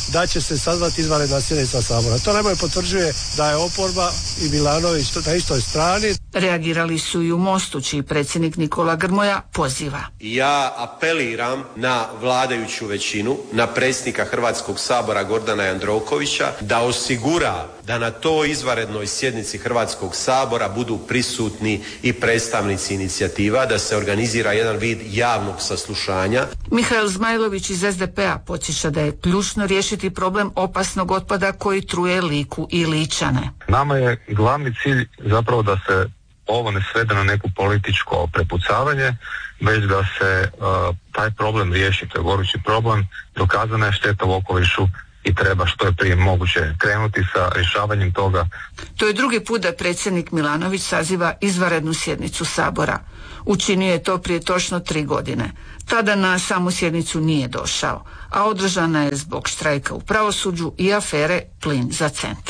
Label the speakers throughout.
Speaker 1: da će se sazvati izvanredna sjednica Sabora. To najbolje potvrđuje da je oporba i Milanović na istoj strani.
Speaker 2: Reagirali su i u Mostu, čiji predsjednik Nikola Grmoja poziva.
Speaker 3: Ja apeliram na vladajuću većinu, na predsjednika Hrvatskog sabora Gordana Jandrokovića da osigura da na toj izvanrednoj sjednici Hrvatskog sabora budu prisutni i predstavnici inicijativa, da se organizira jedan vid javnog saslušanja.
Speaker 2: Mihael Zmajlović iz SDP-a podsjeća da je ključno riješiti problem opasnog otpada koji truje Liku i Ličane.
Speaker 4: Nama je glavni cilj zapravo da se ovo ne svede na neko političko prepucavanje, već da se taj problem riješi. To je gorući problem, dokazana je šteta u okolišu i treba što je prije moguće krenuti sa rješavanjem toga.
Speaker 2: To je drugi put da predsjednik Milanović saziva izvanrednu sjednicu Sabora. Učinio je to prije točno 3 godine. Tada na samu sjednicu nije došao, a održana je zbog štrajka u pravosuđu i afere Plin za cent.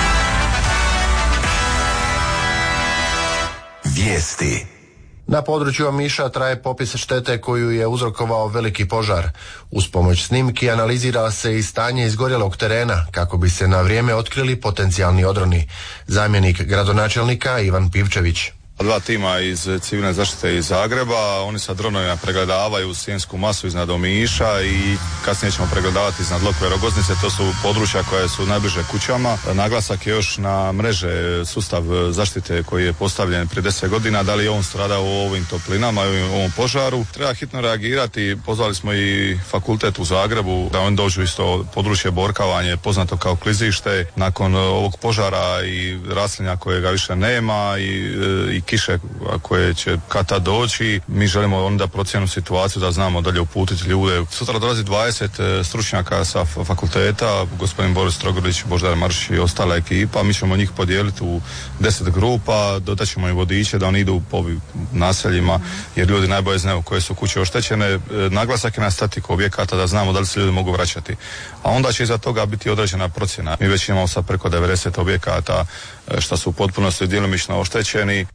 Speaker 5: Vijesti. Na području Omiša traje popis štete koju je uzrokovao veliki požar. Uz pomoć snimki analizira se i stanje izgorjelog terena kako bi se na vrijeme otkrili potencijalni odroni. Zamjenik gradonačelnika Ivan Pivčević.
Speaker 6: 2 tima iz civilne zaštite iz Zagreba, oni sa dronovima pregledavaju sjensku masu iznad Omiša i kasnije ćemo pregledavati iznad Lokve Rogoznice, to su područja koja su najbliže kućama. Naglasak je još na mreže sustav zaštite koji je postavljen prije 10 godina, da li je on stradao u ovim toplinama i u ovom požaru. Treba hitno reagirati, pozvali smo i fakultet u Zagrebu da oni dođu isto područje Borkavanje, poznato kao klizište, nakon ovog požara i raslinja kojega više nema i kiše koje će kada doći. Mi želimo onda procjenu situaciju da znamo dalje uputiti ljude. Sutra dolazi 20 stručnjaka sa fakulteta, gospodin Boris Trogodić, Božidar Maršić i ostala ekipa. Mi ćemo njih podijeliti u 10 grupa, dodat ćemo i vodiče da oni idu po naseljima jer ljudi najbolje znaju koje su kuće oštećene. Naglasak je na statiku objekata da znamo da li se ljudi mogu vraćati. A onda će iza toga biti određena procjena. Mi već imamo sad preko 90 objekata što su u potpunosti djelomično oštećeni.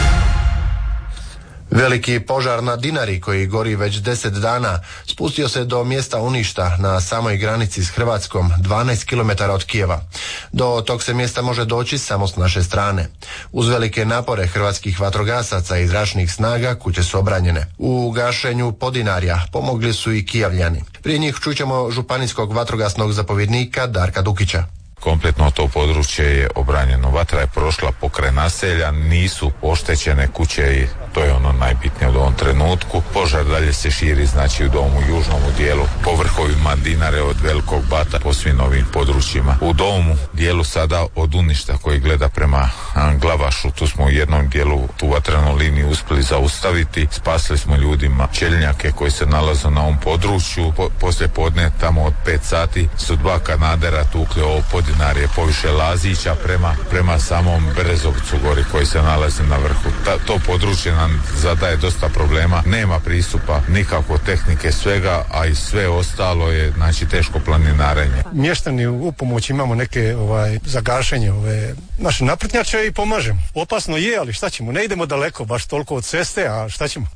Speaker 5: Veliki požar na Dinari koji gori već 10 dana spustio se do mjesta Uništa na samoj granici s Hrvatskom, 12 km od Kijeva. Do tog se mjesta može doći samo s naše strane. Uz velike napore hrvatskih vatrogasaca i zračnih snaga kuće su obranjene. U gašenju Podinarja pomogli su i Kijevljani. Prije njih čućemo županijskog vatrogasnog zapovjednika Darka Dukića.
Speaker 7: Kompletno to područje je obranjeno. Vatra je prošla pokraj naselja, nisu oštećene kuće i to je ono najbitnije u ovom trenutku. Požar dalje se širi, znači u domu južnom dijelu, po vrhovima Dinare od Velikog Bata, po svim ovim područjima. U domu dijelu sada od Uništa koji gleda prema Glavašu, tu smo u jednom dijelu tu vatrenu liniju uspjeli zaustaviti. Spasili smo ljudima čeljnjake koji se nalaze na ovom području. Poslije podne, tamo od 5 sati, su 2 kanadera tukli ovo Podinarje poviše Lazića prema samom Berezovcu gori koji se nalazi na vrhu. To područje nam zadaje dosta problema, nema pristupa nikako tehnike svega, a i sve ostalo je znači teško planinarenje.
Speaker 1: Mještani u pomoć imamo neke za gašenje naše naprtnjače i pomažemo. Opasno je, ali šta ćemo, ne idemo daleko baš toliko od ceste, a šta ćemo?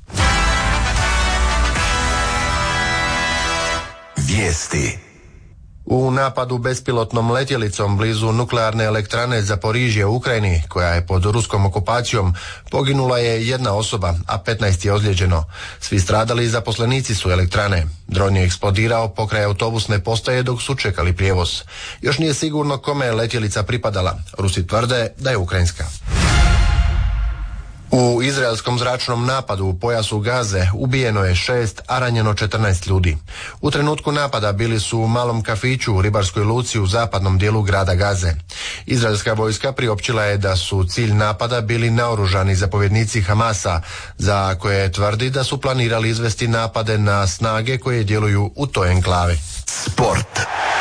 Speaker 5: Vijesti. U napadu bespilotnom letjelicom blizu nuklearne elektrane Zaporižje u Ukrajini, koja je pod ruskom okupacijom, poginula je 1 osoba, a 15 je ozlijeđeno. Svi stradali zaposlenici su elektrane. Dron je eksplodirao pokraj autobusne postaje dok su čekali prijevoz. Još nije sigurno kome je letjelica pripadala. Rusi tvrde da je ukrajinska. U izraelskom zračnom napadu u pojasu Gaze ubijeno je 6, a ranjeno 14 ljudi. U trenutku napada bili su u malom kafiću u ribarskoj luci u zapadnom dijelu grada Gaze. Izraelska vojska priopćila je da su cilj napada bili naoružani zapovjednici Hamasa, za koje tvrdi da su planirali izvesti napade na snage koje djeluju u toj enklavi. Sport.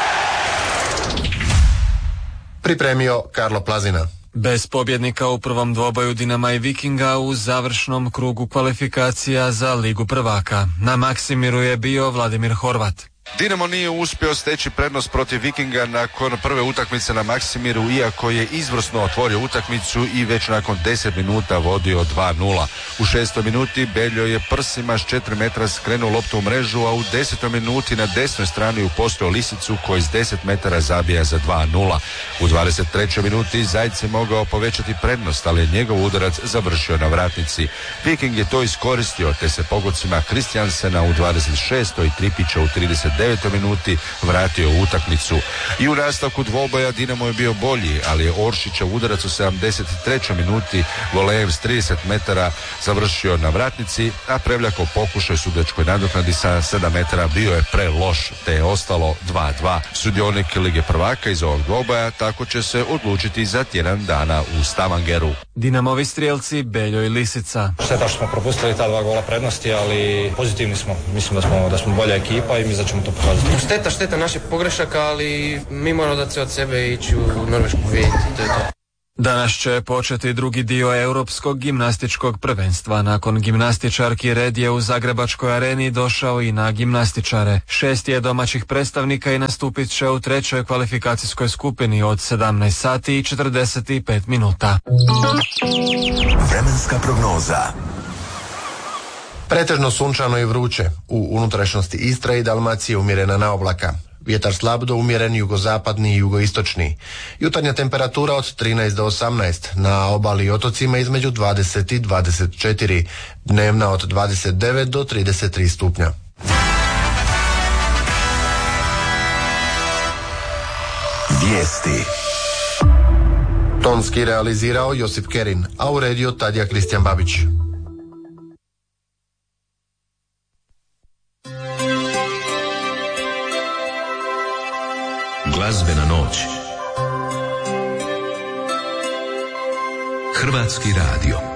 Speaker 5: Pripremio Karlo Plazina.
Speaker 8: Bez pobjednika u prvom dvoboju Dinama i Vikinga u završnom krugu kvalifikacija za Ligu prvaka. Na Maksimiru je bio Vladimir Horvat.
Speaker 9: Dinamo nije uspio steći prednost protiv Vikinga nakon prve utakmice na Maksimiru, iako je izvrsno otvorio utakmicu i već nakon 10 minuta vodio 2-0. U 6. minuti Beljo je prsima s 4 metra skrenuo loptu u mrežu, a u 10. minuti na desnoj strani upostrio Lisicu koji s 10 metara zabija za 2-0. U 23. minuti Zajec je mogao povećati prednost, ali je njegov udarac završio na vratnici. Viking je to iskoristio, te se pogodcima Kristijansena u 26. i Tripića u 39. minuti vratio u utakmicu. I u nastavku dvoboja Dinamo je bio bolji, ali je Oršićev udarac u 73. minuti volejem s 30 metara završio na vratnici, a Prevljakov pokušaj sudačkoj nadoknadi sa 7 metara bio je preloš, te je ostalo 2-2. Sudionik Lige prvaka iz ovog dvoboja tako će se odlučiti za tjedan dana u Stavangeru.
Speaker 8: Dinamovi strijelci Beljo i Lisica.
Speaker 10: Šteta što smo propustili ta 2 gola prednosti, ali pozitivni smo. Mislim da smo bolja ekipa i mislim da ćemo to pokazati.
Speaker 11: Šteta naših pogrešaka, ali mi moramo dati sve od sebe i ići u Norvešku pobijediti. To je to.
Speaker 8: Danas će početi drugi dio Europskog gimnastičkog prvenstva. Nakon gimnastičarki red je u Zagrebačkoj areni došao i na gimnastičare. 6 je domaćih predstavnika i nastupit će u 3. kvalifikacijskoj skupini od 17 sati i 45 minuta.
Speaker 12: Vremenska prognoza.
Speaker 5: Pretežno sunčano i vruće. U unutrašnjosti Istre i Dalmacije umjerena na oblaka. Vjetar slab do umjeren jugozapadni i jugoistočni. Jutarnja temperatura od 13 do 18, na obali i otocima između 20 i 24, dnevna od 29 do 33 stupnja.
Speaker 12: Vijesti.
Speaker 5: Tonski realizirao Josip Kerin, a uredio Tadija Kristijan Babić.
Speaker 12: Glazbena noć. Hrvatski radio.